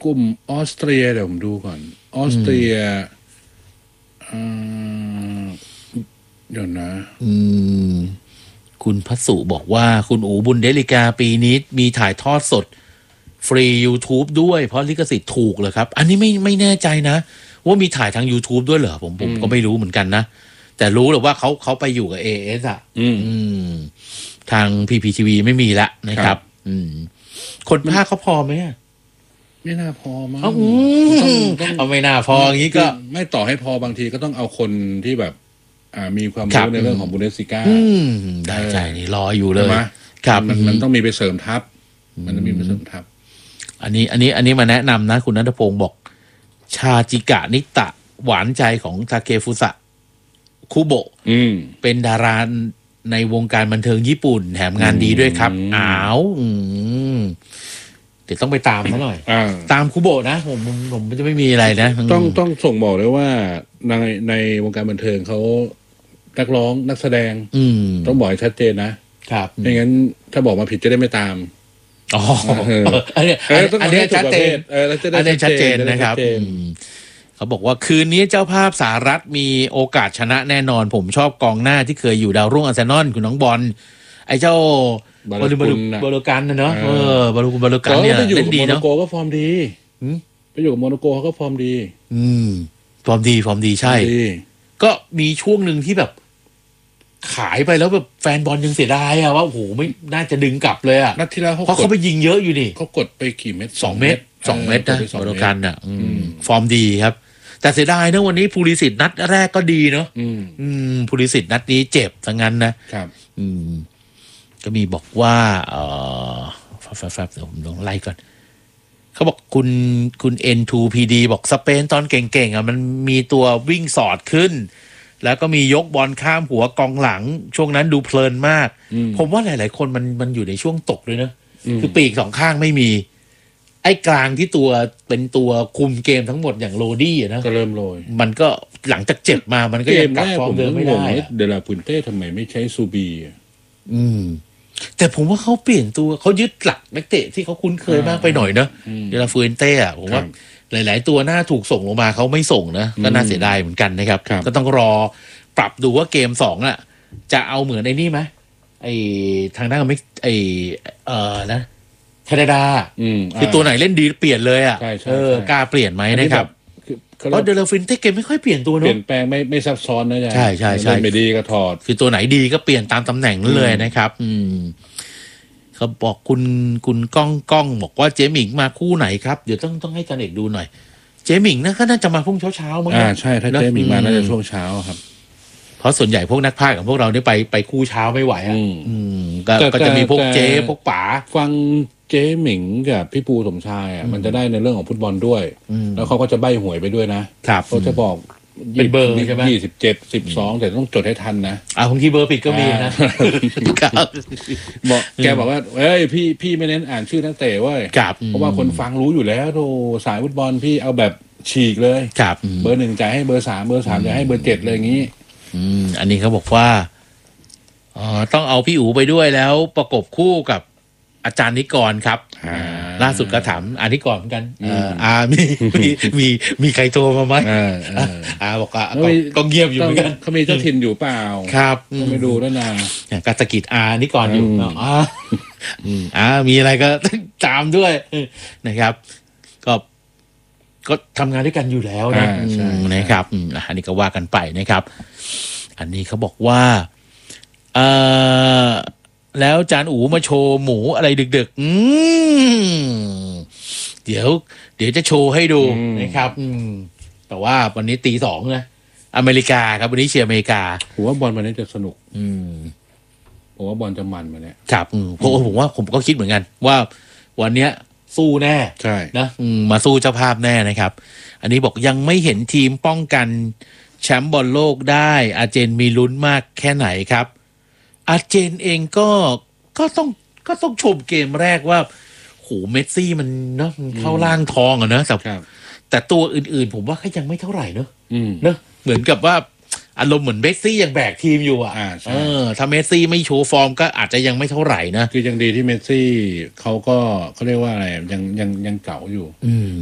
กลุ่มออสเตรียเดี๋ยวผมดูก่อนออสเตรียเดี๋ยวนะคุณพัสุบอกว่าคุณอูบุนเดลิกาปีนี้มีถ่ายทอดสดฟรี YouTube ด้วยเพราะลิขสิทธิ์ถูกเหรอครับอันนี้ไม่แน่ใจนะว่ามีถ่ายทาง YouTube ด้วยเหรอผมก็ไม่รู้เหมือนกันนะแต่รู้หรือว่าเขาไปอยู่กับ AS อ่ะทาง PPTV ไม่มีละนะครับคนภาคเขาพอไหมไม่น่าพอมั้งเอาไม่น่าพออย่างนี้ก็ไม่ต่อให้พอบางทีก็ต้องเอาคนที่แบบมีความรู้ในเรื่องของบุนเดสลิก้าได้ใจนี่รออยู่เลยครับมันต้องมีไปเสริมทัพมันต้องมีไปเสริมทัพอันนี้มาแนะนำนะคุณณัฐพงศ์บอกชาจิกะนิตะหวานใจของทาเคฟุสะคุโบะเป็นดาราในวงการบันเทิงญี่ปุ่นแถมงานดีด้วยครับเดี๋ยวต้องไปตามซะหน่อยตามคุโบะนะผมจะไม่มีอะไรนะต้องส่งบอกเลยว่าในวงการบันเทิงเขานักร้องนักแสดงต้องบอกให้ชัดเจนนะครับไม่งั้นถ้าบอกมาผิดจะได้ไม่ตามอันนี้ชัดเจนอันนี้ชัดเจนนะครับเขาบอกว่าคืนนี้เจ้าภาพสหรัฐมีโอกาสชนะแน่นอนผมชอบกองหน้าที่เคยอยู่ดาวรุ่งอาร์เซนอลคุณน้องบอลไอ้เจ้าบอลูกันนะเนาะบอลูกันเนี่ยเล่นดีเนาะโมโนโกก็ฟอร์มดีไปอยู่กับโมโนโกเขาก็ฟอร์มดีฟอร์มดีใช่ก็มีช่วงหนึ่งที่แบบขายไปแล้วแบบแฟนบอลยังเสียดายอะว่าโอ้โหไม่น่าจะดึงกลับเลยอะนัดที่แล้วเพราะเขาไปยิงเยอะอยู่นี่เขากดไปกี่เม็ด 2 เม็ดนะบอลูกันอะฟอร์มดีครับแต่เสียดายนะวันนี้ภูริสิทธิ์นัดแรกก็ดีเนาะภูริสิทธิ์นัดนี้เจ็บทั้งนั้นนะครับก็มีบอกว่าแฟบเดี๋ยวผมลองไล่ก่อนเขาบอกคุณ N2PD บอกสเปนตอนเก่งๆอ่ะมันมีตัววิ่งสอดขึ้นแล้วก็มียกบอลข้ามหัวกองหลังช่วงนั้นดูเพลินมากผมว่าหลายๆคนมันอยู่ในช่วงตกด้วยนะคือปีกสองข้างไม่มีไอ้กลางที่ตัวเป็นตัวคุมเกมทั้งหมดอย่างโรดี้นะก็เริ่มโรยมันก็หลังจากเจ็บมามันก็ยังกลับฟอร์มเดิมไม่ได้เดลาพุนเต้ทำไมไม่ใช้ซูบีแต่ผมว่าเขาเปลี่ยนตัวเขายึดหลักนักเตะที่เขาคุ้นเคยมากไปหน่อยเนอะเดลาฟูเอนเต้อะผมว่าหลายๆตัวน่าถูกส่งลงมาเขาไม่ส่งนะก็น่าเสียดายเหมือนกันนะครับก็ต้องรอปรับดูว่าเกม2อะจะเอาเหมือนไอ้นี่ไหมไอ้ทางด้านไม่นะแคนาดาคือตัวไหนเล่นดีเปลี่ยนเลยอ่ะกล้าเปลี่ยนไหมนะครับเพราะเดลฟินเต้เกมไม่ค่อยเปลี่ยนตัวเนอะเปลี่ยนแปลงไม่ซับซ้อนนะใช่ไม่ดีก็ถอดคือตัวไหนดีก็เปลี่ยนตามตำแหน่งนั่นเลยนะครับเขาบอกคุณก้องบอกว่าเจมิงมาคู่ไหนครับเดี๋ยวต้องให้จันเอกดูหน่อยเจมิงนะก็น่าจะมาพุ่งเช้ามั้งใช่ถ้าเจมิงมาน่าจะช่วงเช้าครับเพราะส่วนใหญ่พวกนักพากย์ของพวกเราเนี่ยไปคู่เช้าไม่ไหวก็จะมีพวกเจ๊พวกป๋าฟังเจ๊หมิงกับพี่ปูสมชายมันจะได้ในเรื่องของฟุตบอลด้วยแล้วเขาก็จะใบ้หวยไปด้วยนะครับเขาจะบอกเป็นเบอร์ใช่ไหม 27 12แต่ต้องจดให้ทันนะบางทีเบอร์ผิดก็มีนะบอกแกบอกว่าเอ้ยพี่ไม่เน้นอ่านชื่อนักเตะเว้ยเพราะว่าคนฟังรู้อยู่แล้วโธ่สายฟุตบอลพี่เอาแบบฉีกเลยเบอร์ 1จ่ายให้เบอร์ 3เบอร์ 3จ่ายให้เบอร์ 7เลยอย่างนี้อันนี้เขาบอกว่าต้องเอาพี่อู๋ไปด้วยแล้วประกบคู่กับอาจารย์นิกรครับล่าสุดก็ถามอานิกรเหมือนกันมีใครโทรมาไหมบอกก็เงียบอยู่เหมือนกันเขามีเจ้าถิ่นอยู่เปล่าครับก็ไม่ดูแล้วนะกสกิจนิกรอยู่มีอะไรก็ตามด้วยนะครับก็ทำงานด้วยกันอยู่แล้วนะครับอันนี้ก็ว่ากันไปนะครับอันนี้เขาบอกว่าแล้วจานอูมาโชว์หมูอะไรดึกๆเดี๋ยวจะโชว์ให้ดูนะครับแต่ว่าวันนี้ตี 2นะอเมริกาครับวันนี้เชียร์อเมริกาผมว่าบอลวันนี้จะสนุกผมว่าบอลจะมันวันนี้ครับผมก็คิดเหมือนกันว่าวันเนี้ยสู้แน่ใช่นะมาสู้เจ้าภาพแน่นะครับอันนี้บอกยังไม่เห็นทีมป้องกันแชมป์บอลโลกได้อาร์เจนมีลุ้นมากแค่ไหนครับอาร์เจนเองก็ต้องชมเกมแรกว่าโหเมสซี่มันเนาะเข้าล่างทองอะเนอะแต่ตัวอื่นๆผมว่าก็ยังไม่เท่าไหร่เนอะเหมือนกับว่าอารมณ์เหมือนเมสซี่ยังแบกทีมอยู่อ่ะถ้าเมสซี่ไม่โชว์ฟอร์มก็อาจจะยังไม่เท่าไหร่นะคือยังดีที่เมสซี่เขาเรียกว่าอะไรยังเก่าอยู่